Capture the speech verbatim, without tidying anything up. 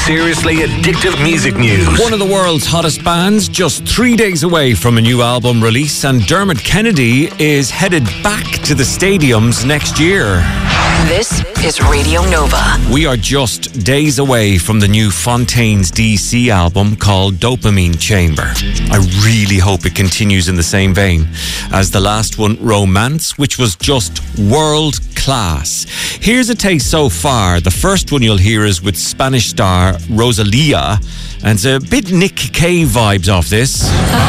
seriously addictive music news. One of the world's hottest bands, just three days away from a new album release, and Dermot Kennedy is headed back to the stadiums next year. This is Radio Nova. We are just days away from the new Fontaines D C album called Dopamine Chamber. I really hope it continues in the same vein as the last one, Romance, which was just world class. Here's a taste so far. The first one you'll hear is with Spanish star Rosalía, and it's a bit Nick Cave vibes off this.